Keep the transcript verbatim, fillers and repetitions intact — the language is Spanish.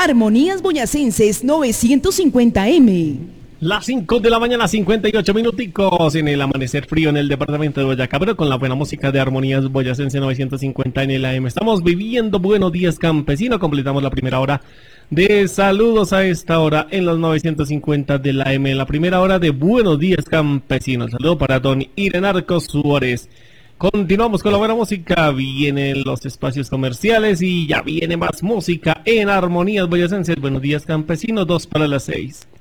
Armonías Boyacenses novecientos cincuenta eme. Las cinco de la mañana, cincuenta y ocho minuticos en el amanecer frío en el departamento de Boyacá, pero con la buena música de Armonías Boyacense novecientos cincuenta en el A M. Estamos viviendo Buenos Días Campesino, completamos la primera hora de saludos a esta hora en los novecientos cincuenta de la A M, la primera hora de Buenos Días Campesino. Saludo para don Irenarco Suárez. Continuamos con la buena música, vienen los espacios comerciales y ya viene más música en Armonías Boyacense. Buenos Días Campesinos, dos para las seis.